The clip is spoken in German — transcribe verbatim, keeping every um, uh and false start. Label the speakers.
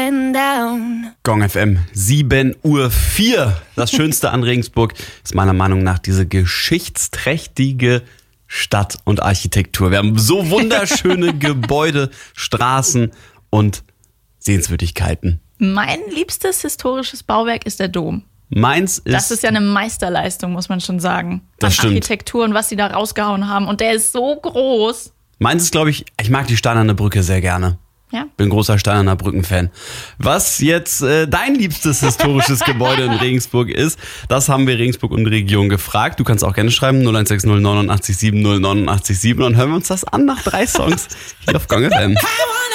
Speaker 1: going down.
Speaker 2: Gong F M, sieben Uhr vier. Das Schönste an Regensburg ist meiner Meinung nach diese geschichtsträchtige Stadt und Architektur. Wir haben so wunderschöne Gebäude, Straßen und Sehenswürdigkeiten.
Speaker 3: Mein liebstes historisches Bauwerk ist der Dom.
Speaker 2: Meins ist...
Speaker 3: Das ist ja eine Meisterleistung, muss man schon sagen.
Speaker 2: Das
Speaker 3: an
Speaker 2: stimmt.
Speaker 3: Architektur und was sie da rausgehauen haben. Und der ist so groß.
Speaker 2: Meins ist, glaube ich, ich mag die Steinerne Brücke sehr gerne.
Speaker 3: Ja.
Speaker 2: Bin großer Steinerner Brücken-Fan. Was jetzt äh, dein liebstes historisches Gebäude in Regensburg ist, das haben wir Regensburg und Region gefragt. Du kannst auch gerne schreiben, null eins sechs null neun acht sieben null neun acht sieben und hören wir uns das an nach drei Songs hier auf Gong F M.